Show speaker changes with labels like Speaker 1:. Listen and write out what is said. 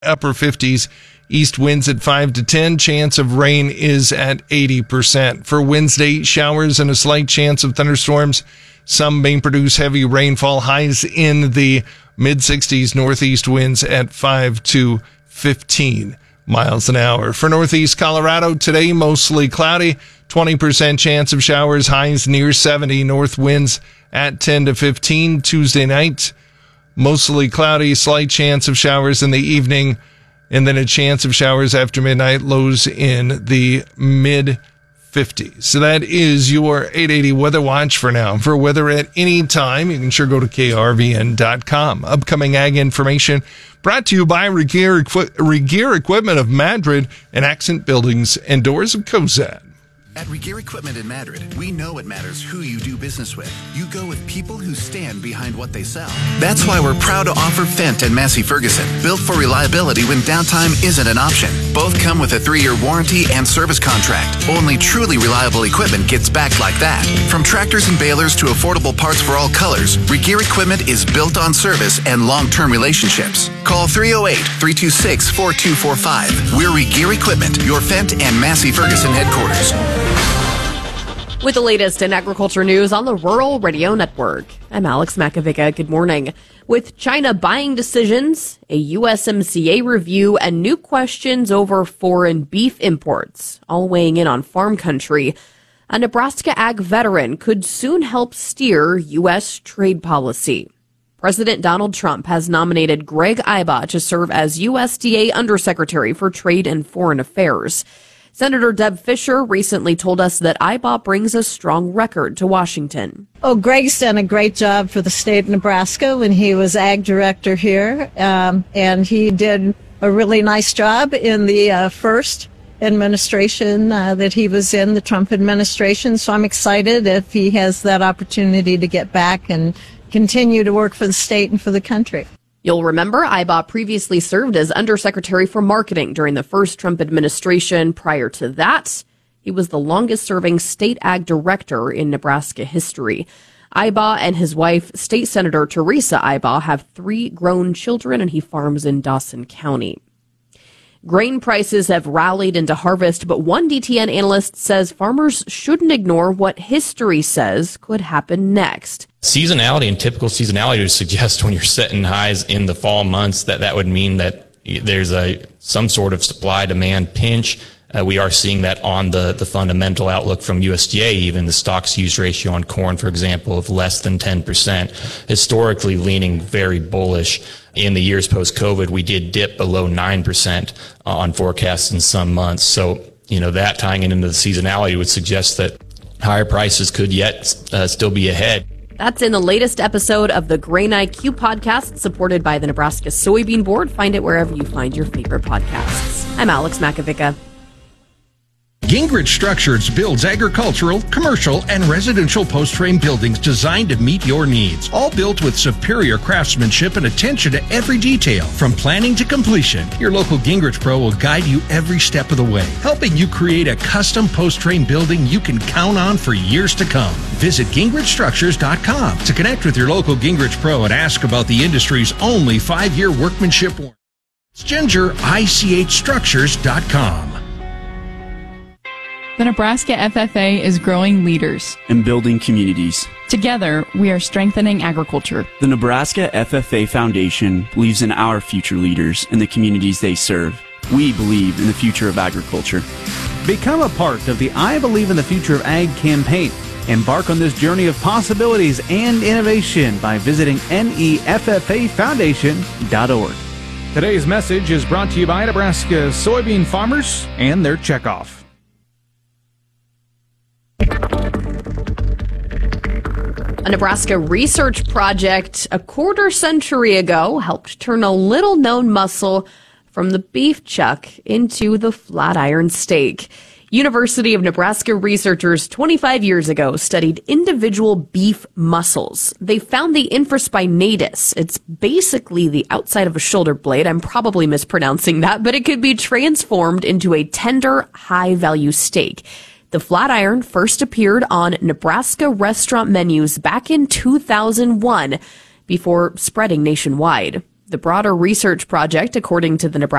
Speaker 1: upper 50s. East winds at 5 to 10. Chance of rain is at 80%. For Wednesday, showers and a slight chance of thunderstorms. Some may produce heavy rainfall. Highs in the mid-60s. Northeast winds at 5 to 15 miles an hour. For northeast Colorado, today mostly cloudy. 20% chance of showers. Highs near 70. North winds at 10 to 15. Tuesday night, mostly cloudy. Slight chance of showers in the evening. And then a chance of showers after midnight, lows in the mid-50s. So that is your 880 Weather Watch for now. For weather at any time, you can sure go to krvn.com. Upcoming ag information brought to you by Regear Equipment of Madrid and Accent Buildings and Doors of Cozad.
Speaker 2: At Regear Equipment in Madrid, we know it matters who you do business with. You go with people who stand behind what they sell. That's why we're proud to offer Fendt and Massey Ferguson, built for reliability when downtime isn't an option. Both come with a 3-year warranty and service contract. Only truly reliable equipment gets backed like that. From tractors and balers to affordable parts for all colors, Regear Equipment is built on service and long-term relationships. Call 308-326-4245. We're Regear Equipment, your Fendt and Massey Ferguson headquarters.
Speaker 3: With the latest in agriculture news on the Rural Radio Network, I'm Alex Makovica. Good morning. With China buying decisions, a USMCA review, and new questions over foreign beef imports, all weighing in on farm country, a Nebraska ag veteran could soon help steer U.S. trade policy. President Donald Trump has nominated Greg Iba to serve as USDA Undersecretary for Trade and Foreign Affairs. Senator Deb Fischer recently told us that Iba brings a strong record to Washington.
Speaker 4: Oh, Greg's done a great job for the state of Nebraska when he was ag director here, and he did a really nice job in the first administration that he was in, the Trump administration. So I'm excited if he has that opportunity to get back and continue to work for the state and for the country.
Speaker 3: You'll remember Iba previously served as Undersecretary for Marketing during the first Trump administration. Prior to that, he was the longest-serving state ag director in Nebraska history. Iba and his wife, State Senator Teresa Iba, have 3 grown children, and he farms in Dawson County. Grain prices have rallied into harvest, but one DTN analyst says farmers shouldn't ignore what history says could happen next.
Speaker 5: Seasonality and typical seasonality would suggest when you're setting highs in the fall months that would mean that there's some sort of supply-demand pinch. We are seeing that on the fundamental outlook from USDA, even the stocks-use ratio on corn, for example, of less than 10%, historically leaning very bullish. In the years post-COVID, we did dip below 9% on forecasts in some months. So, that tying into the seasonality would suggest that higher prices could yet still be ahead.
Speaker 3: That's in the latest episode of the Grain IQ podcast, supported by the Nebraska Soybean Board. Find it wherever you find your favorite podcasts. I'm Alex Makovica.
Speaker 6: Gingrich Structures builds agricultural, commercial, and residential post-frame buildings designed to meet your needs. All built with superior craftsmanship and attention to every detail. From planning to completion, your local Gingrich Pro will guide you every step of the way, helping you create a custom post-frame building you can count on for years to come. Visit GingrichStructures.com to connect with your local Gingrich Pro and ask about the industry's only 5-year workmanship warranty. It's GingerICHStructures.com.
Speaker 7: The Nebraska FFA is growing leaders
Speaker 8: and building communities.
Speaker 7: Together, we are strengthening agriculture.
Speaker 8: The Nebraska FFA Foundation believes in our future leaders and the communities they serve. We believe in the future of agriculture.
Speaker 9: Become a part of the I Believe in the Future of Ag campaign. Embark on this journey of possibilities and innovation by visiting neffafoundation.org. Today's message is brought to you by Nebraska soybean farmers and their checkoff.
Speaker 3: A Nebraska research project a quarter century ago helped turn a little-known muscle from the beef chuck into the flat iron steak. University of Nebraska researchers 25 years ago studied individual beef muscles. They found the infraspinatus. It's basically the outside of a shoulder blade. I'm probably mispronouncing that, but it could be transformed into a tender, high-value steak. The flat iron first appeared on Nebraska restaurant menus back in 2001 before spreading nationwide. The broader research project, according to the Nebraska